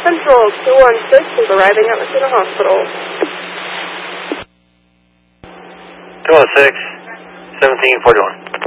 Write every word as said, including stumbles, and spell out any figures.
Central two one six is arriving at Messina Hospital. two one six, seventeen forty-one.